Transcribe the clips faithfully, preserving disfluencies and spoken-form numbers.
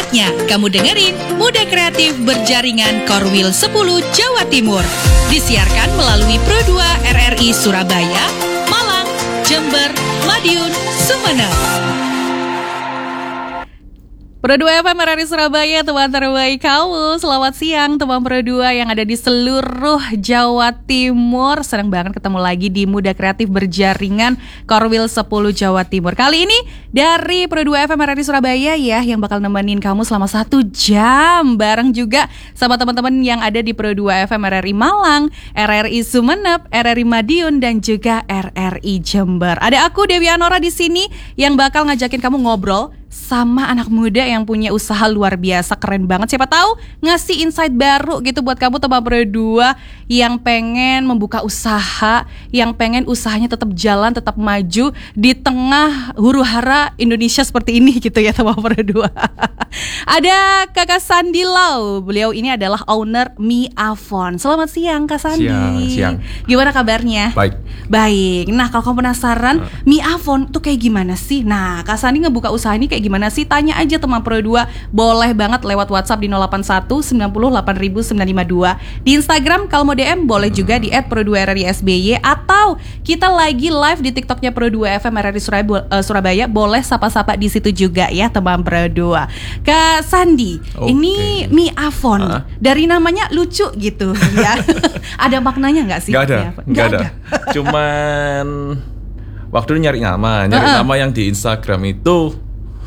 Saatnya kamu dengerin Muda Kreatif Berjaringan Korwil sepuluh Jawa Timur. Disiarkan melalui Pro dua R R I Surabaya, Malang, Jember, Madiun, Sumeneb. Pro dua F M R R I Surabaya, teman terbaik kamu. Selamat siang teman Pro dua yang ada di seluruh Jawa Timur. Senang banget ketemu lagi di Muda Kreatif Berjaringan Korwil sepuluh Jawa Timur. Kali ini dari Pro dua F M R R I Surabaya ya, yang bakal nemenin kamu selama satu jam. Bareng juga sama teman-teman yang ada di Pro dua F M R R I Malang, R R I Sumeneb, R R I Madiun, dan juga R R I Jember. Ada aku Dewi Anora di sini yang bakal ngajakin kamu ngobrol sama anak muda yang punya usaha luar biasa, keren banget. Siapa tahu ngasih insight baru gitu buat kamu teman Pro dua yang pengen membuka usaha, yang pengen usahanya tetap jalan, tetap maju di tengah huru-hara Indonesia seperti ini gitu ya teman Pro dua. Ada Kakak Sandi Lau. Beliau ini adalah owner Mi Afon. Selamat siang Kak Sandi. Siang, siang. Gimana kabarnya? Baik. Baik. Nah, kalau kamu penasaran uh. Mi Afon tuh kayak gimana sih? Nah, Kak Sandi ngebuka usaha ini kayak gimana sih? Tanya aja teman Pro dua. Boleh banget lewat WhatsApp di nol delapan satu sembilan nol delapan sembilan lima dua. Di Instagram kalau mau D M boleh juga di et pro dua R R I S B Y, atau kita lagi live di TikToknya Pro dua F M R R I Surabaya. Boleh sapa-sapa di situ juga ya teman Pro dua. Kak Sandi, okay. Ini Mi Afon. Uh. Dari namanya lucu gitu ya. Ada maknanya nggak sih? Nggak ada, nggak ada. ada. Cuman waktu itu nyari nama, nyari uh-uh. nama yang di Instagram itu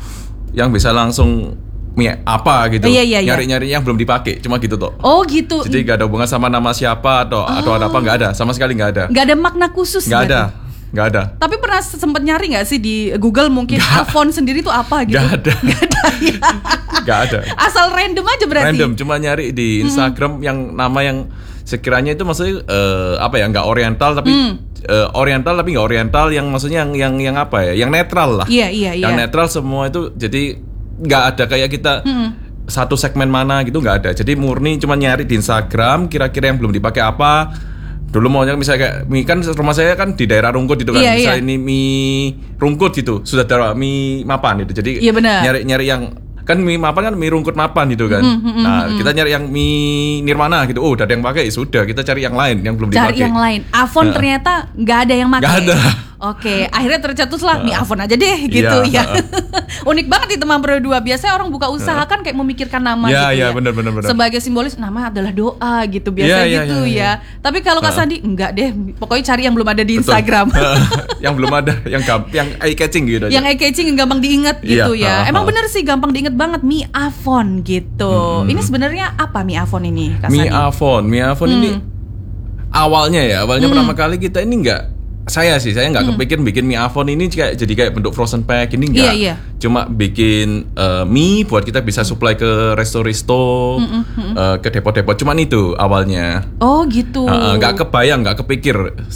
yang bisa langsung Mi apa gitu. Iya, iya, iya. Nyari-nyari yang belum dipakai, cuma gitu toh. Oh gitu. Jadi nggak ada hubungan sama nama siapa atau oh. atau ada apa, nggak ada, sama sekali nggak ada. Nggak ada makna khusus. Nggak ada. Nggak ada. Tapi pernah sempet nyari nggak sih di Google mungkin gak. Afon sendiri tuh apa gitu? Nggak ada. Nggak ada. Ya. Nggak ada. Asal random aja berarti. Random, cuma nyari di Instagram hmm. yang nama yang sekiranya itu maksudnya uh, apa ya, nggak oriental tapi hmm. uh, oriental tapi nggak oriental, yang maksudnya yang yang yang apa ya, yang netral lah. Iya iya iya. Yang netral semua itu, jadi nggak ada kayak kita. Hmm. Satu segmen mana gitu, nggak ada. Jadi murni cuma nyari di Instagram kira-kira yang belum dipakai apa. Dulu maunya misalnya kayak mie, kan rumah saya kan di daerah Rungkut gitu kan. Iya, misalnya iya. ini mie Rungkut gitu, sudah ada mie Mapan gitu. Jadi iya, nyari-nyari yang kan mie Mapan kan mie Rungkut Mapan gitu kan. Mm-hmm, nah mm-hmm. kita nyari yang mie Nirmana gitu. Oh udah ada yang pakai, sudah kita cari yang lain yang belum dipakai. Cari yang lain. Afon nah. ternyata nggak ada yang pakai. Nggak ada. Oke, akhirnya tercetuslah Mi Afon aja deh gitu ya. ya. Unik banget nih teman Pro dua. Biasanya orang buka usaha kan kayak memikirkan nama ya, gitu ya. ya. Bener, bener, bener. Sebagai simbolis nama adalah doa gitu biasanya ya, gitu ya, ya, ya. ya. Tapi kalau Kak Sandi enggak deh, pokoknya cari yang belum ada di Betul. Instagram. Yang belum ada, yang gamp- yang eye catching gitu aja. Yang eye catching yang gampang diingat gitu ya. ya. Emang bener sih gampang diingat banget Mi Afon gitu. Hmm. Ini sebenarnya apa Mi Afon ini Kak Sandi? Mi Afon, Mi Afon hmm. ini awalnya ya, awalnya hmm. pertama kali kita ini enggak, saya sih, saya nggak hmm. kepikir bikin Mi Afon ini kayak jadi kayak bentuk frozen pack ini enggak. Iya, iya. Cuma bikin uh, mie buat kita bisa supply ke resto-resto, hmm, hmm. Uh, ke depot-depot. Cuman itu awalnya. Oh gitu. Uh, uh, nggak kebayang, nggak kepikir.